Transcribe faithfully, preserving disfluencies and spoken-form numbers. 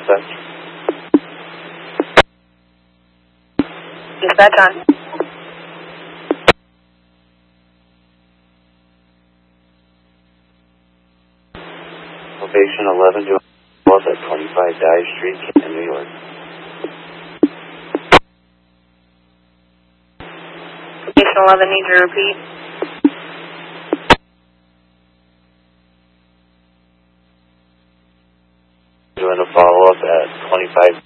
dispatch. Dispatch on. Location eleven was at twenty-five Dye Street in New York. Location eleven needs to repeat. Doing a follow-up at twenty-five